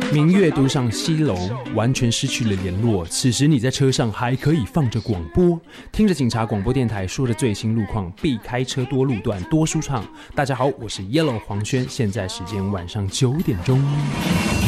明月都上西楼，完全失去了联络。此时你在车上还可以放着广播，听着警察广播电台说的最新路况，避开车多路段多舒畅。大家好，我是 Yellow 黄轩，现在时间晚上9点钟。